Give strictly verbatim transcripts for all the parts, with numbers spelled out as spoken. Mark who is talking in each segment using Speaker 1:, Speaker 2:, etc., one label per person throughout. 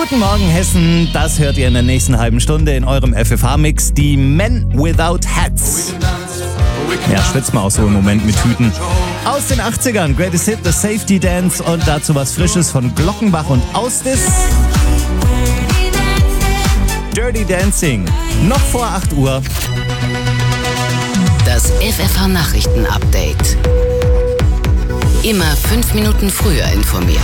Speaker 1: Guten Morgen Hessen, das hört ihr in der nächsten halben Stunde in eurem F F H-Mix, die Men Without Hats. Ja, schwitzt mal auch so im Moment mit Hüten. Aus den achtzigern, Greatest Hit, The Safety Dance und dazu was Frisches von Glockenbach und Austis. Dirty Dancing, noch vor acht Uhr.
Speaker 2: Das F F H-Nachrichten-Update. Immer fünf Minuten früher informiert.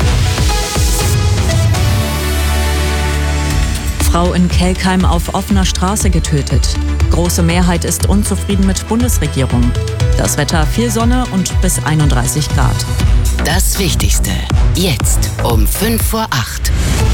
Speaker 3: Frau in Kelkheim auf offener Straße getötet. Große Mehrheit ist unzufrieden mit Bundesregierung. Das Wetter viel Sonne und bis einunddreißig Grad.
Speaker 2: Das Wichtigste jetzt um fünf vor acht.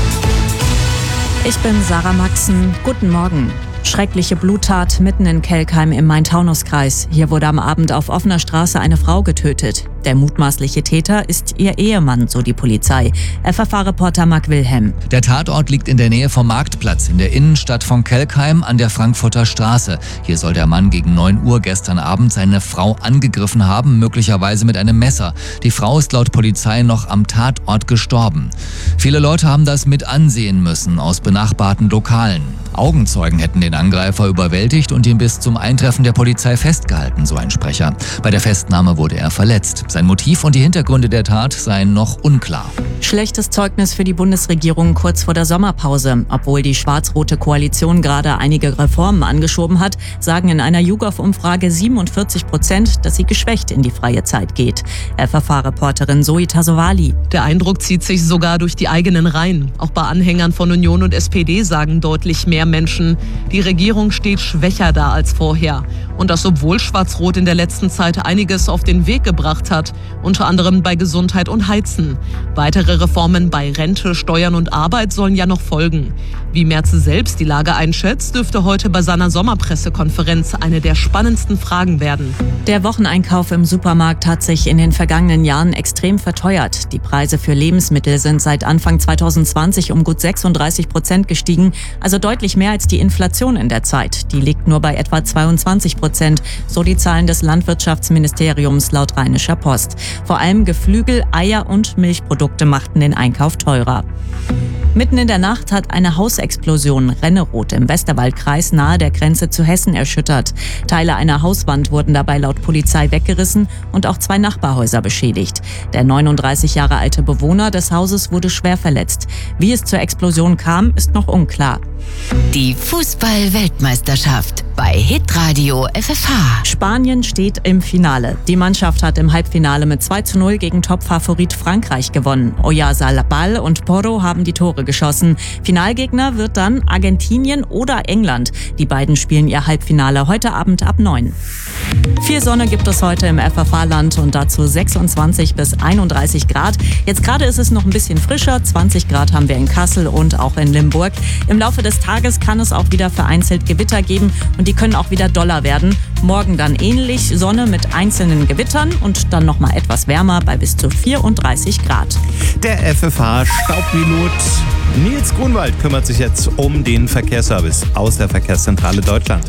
Speaker 3: Ich bin Sarah Maxen. Guten Morgen. Schreckliche Bluttat mitten in Kelkheim im Main-Taunus-Kreis. Hier wurde am Abend auf offener Straße eine Frau getötet. Der mutmaßliche Täter ist ihr Ehemann, so die Polizei. F F H-Reporter Marc Wilhelm.
Speaker 4: Der Tatort liegt in der Nähe vom Marktplatz in der Innenstadt von Kelkheim an der Frankfurter Straße. Hier soll der Mann gegen neun Uhr gestern Abend seine Frau angegriffen haben, möglicherweise mit einem Messer. Die Frau ist laut Polizei noch am Tatort gestorben. Viele Leute haben das mit ansehen müssen aus benachbarten Lokalen. Augenzeugen hätten den Angreifer überwältigt und ihn bis zum Eintreffen der Polizei festgehalten, so ein Sprecher. Bei der Festnahme wurde er verletzt. Sein Motiv und die Hintergründe der Tat seien noch unklar.
Speaker 3: Schlechtes Zeugnis für die Bundesregierung kurz vor der Sommerpause. Obwohl die schwarz-rote Koalition gerade einige Reformen angeschoben hat, sagen in einer YouGov-Umfrage siebenundvierzig Prozent, dass sie geschwächt in die freie Zeit geht. F F H-Reporterin Zoe Tasovali.
Speaker 5: Der Eindruck zieht sich sogar durch die eigenen Reihen. Auch bei Anhängern von Union und S P D sagen deutlich mehr Menschen, die Regierung steht schwächer da als vorher. Und das, obwohl Schwarz-Rot in der letzten Zeit einiges auf den Weg gebracht hat, unter anderem bei Gesundheit und Heizen. Weitere Reformen bei Rente, Steuern und Arbeit sollen ja noch folgen. Wie Merz selbst die Lage einschätzt, dürfte heute bei seiner Sommerpressekonferenz eine der spannendsten Fragen werden.
Speaker 3: Der Wocheneinkauf im Supermarkt hat sich in den vergangenen Jahren extrem verteuert. Die Preise für Lebensmittel sind seit Anfang zweitausendzwanzig um gut sechsunddreißig Prozent gestiegen, also deutlich mehr als die Inflation in der Zeit. Die liegt nur bei etwa zweiundzwanzig Prozent, so die Zahlen des Landwirtschaftsministeriums laut Rheinischer Post. Vor allem Geflügel, Eier und Milchprodukte machten den Einkauf teurer. Mitten in der Nacht hat eine Hausexplosion Rennerod im Westerwaldkreis nahe der Grenze zu Hessen erschüttert. Teile einer Hauswand wurden dabei laut Polizei weggerissen und auch zwei Nachbarhäuser beschädigt. Der neununddreißig Jahre alte Bewohner des Hauses wurde schwer verletzt. Wie es zur Explosion kam, ist noch unklar.
Speaker 2: Die Fußball-Weltmeisterschaft bei Hitradio F F H.
Speaker 3: Spanien steht im Finale. Die Mannschaft hat im Halbfinale mit zwei zu null gegen Topfavorit Frankreich gewonnen. Oyarzabal und Porro haben die Tore geschossen. Finalgegner wird dann Argentinien oder England. Die beiden spielen ihr Halbfinale heute Abend ab neun. Viel Sonne gibt es heute im F F H-Land und dazu sechsundzwanzig bis einunddreißig Grad. Jetzt gerade ist es noch ein bisschen frischer. zwanzig Grad haben wir in Kassel und auch in Limburg. Im Laufe des Tages kann es auch wieder vereinzelt Gewitter geben und die können auch wieder doller werden. Morgen dann ähnlich, Sonne mit einzelnen Gewittern und dann noch mal etwas wärmer bei bis zu vierunddreißig Grad.
Speaker 1: Der F F H-Staubpilot Nils Grunwald kümmert sich jetzt um den Verkehrsservice aus der Verkehrszentrale Deutschland.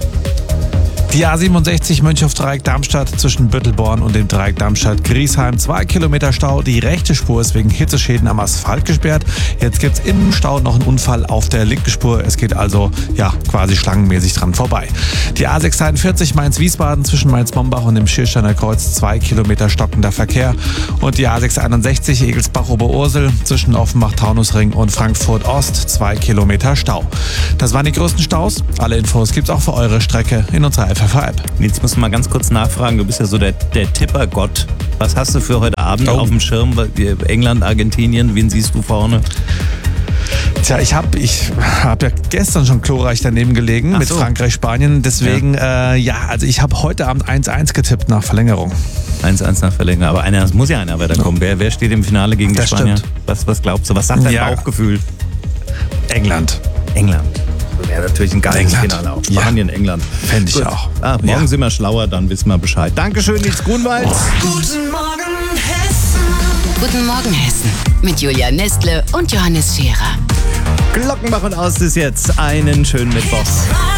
Speaker 6: Die A siebenundsechzig Mönchhof-Dreieck-Darmstadt zwischen Büttelborn und dem Dreieck Darmstadt-Griesheim. Zwei Kilometer Stau. Die rechte Spur ist wegen Hitzeschäden am Asphalt gesperrt. Jetzt gibt's im Stau noch einen Unfall auf der linken Spur. Es geht also ja quasi schlangenmäßig dran vorbei. Die A sechshunderteinundvierzig Mainz-Wiesbaden zwischen Mainz-Mombach und dem Schiersteiner Kreuz. Zwei Kilometer stockender Verkehr. Und die A sechshunderteinundsechzig Egelsbach-Oberursel zwischen Offenbach-Taunusring und Frankfurt-Ost. Zwei Kilometer Stau. Das waren die größten Staus. Alle Infos gibt's auch für eure Strecke in unserer F F H-App.
Speaker 1: Nils, muss mal ganz kurz nachfragen, du bist ja so der, der Tippergott. Was hast du für heute Abend
Speaker 6: oh.
Speaker 1: auf dem Schirm? England, Argentinien, wen siehst du vorne?
Speaker 6: Tja, ich habe ich hab ja gestern schon glorreich daneben gelegen
Speaker 1: Ach
Speaker 6: mit
Speaker 1: so.
Speaker 6: Frankreich, Spanien. Deswegen, ja, äh, ja also ich habe heute Abend eins eins getippt nach Verlängerung.
Speaker 1: eins eins nach Verlängerung. Aber einer, es muss ja einer weiterkommen. Wer, wer steht im Finale gegen die
Speaker 6: Das
Speaker 1: Spanier?
Speaker 6: stimmt.
Speaker 1: Was, was glaubst du? Was sagt dein
Speaker 6: Ja.
Speaker 1: Bauchgefühl?
Speaker 6: England.
Speaker 1: England. Wäre natürlich ein geiles
Speaker 6: England.
Speaker 1: Finale auch. Spanien,
Speaker 6: Ja.
Speaker 1: England.
Speaker 6: Fände ich
Speaker 1: Gut.
Speaker 6: auch.
Speaker 1: Ah, morgen
Speaker 6: Ja.
Speaker 1: sind wir schlauer, dann wissen wir Bescheid. Dankeschön, Nils Grunwald.
Speaker 2: Guten Morgen Hessen. Guten Morgen Hessen mit Julia Nestle und Johannes Scherer.
Speaker 1: Glockenbach und Aus ist jetzt einen schönen Mittwoch.